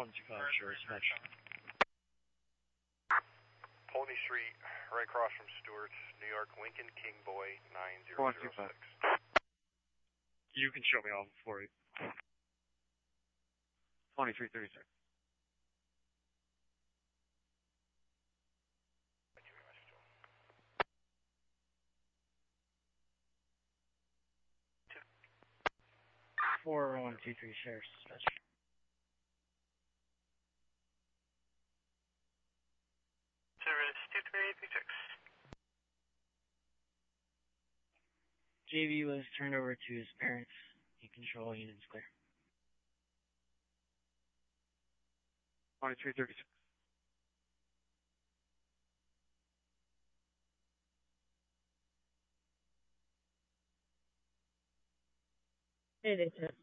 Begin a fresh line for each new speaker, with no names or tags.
4125, sure, it's matched.
Pony Street, right across from Stewart's, New York, Lincoln King Boy 9006.
You can show me all for it.
2336.
Four 123 sheriff's dispatch.
Service 23836.
JV was turned over to his parents. You control units clear.
2336.
It is